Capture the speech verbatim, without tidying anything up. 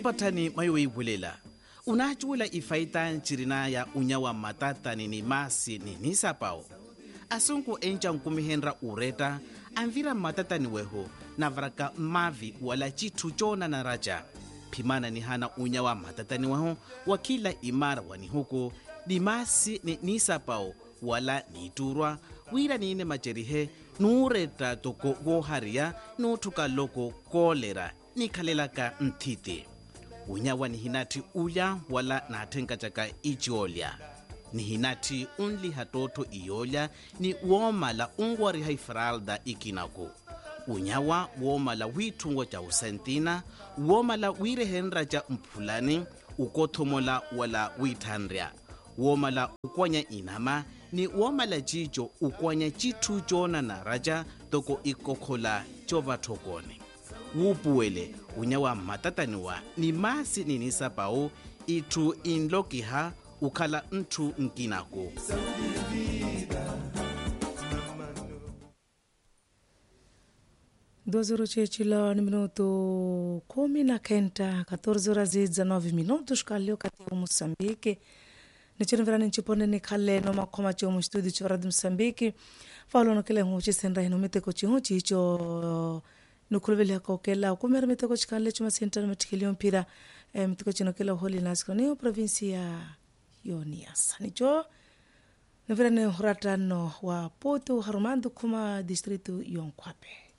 Mpathani mayowe ibulela. Unachula ifaita nchirina ya unyawa matata nini masi nini sapao. Asunku encha nkumihenra ureta, anvira matata niweho, na vraka mavi wala chitu chona na raja. Pimana ni hana unyawa matata niweho, wakila imara wanihuku, ni masi nini sapao, wala niturwa, wira nini majerihe, nureta toko goharia, nutuka loko kolera, nikalelaka ntiti. Unyawa ni hinati uya wala natenga chaka ichiolya. Ni hinati unli hatoto iolya ni uomala ungwari haifralda ikinako. Unyawa uomala witungo cha usentina, uomala wirehenra cha mpulani, ukothomola wala withandria. Uomala ukwanya inama ni uomala chicho ukwanya chitu chona na raja toko ikokhola chova thokone. Wupuwele unyawa matataniwa ni masi nini sapao itu inlokiha ukala ntu nkinako. Duas horas chechila ni minuto kumi na kenda, quatorze horas e dezenove minutos, kalio kati o Moçambique. Nichini virani nchipone ni kale no makoma chi o mstudio chi varadi Moçambique. Falo no kele huchi senra hino miteko chi huchi icho nukulveli hako kela kumera miteko chi kale chuma sentana matikilio mpira miteko chi no kela holi nasiko ni o provinsia Yonias. Nicho ni virani huratano wa Porto Harumandu kuma distrito Yonkwape.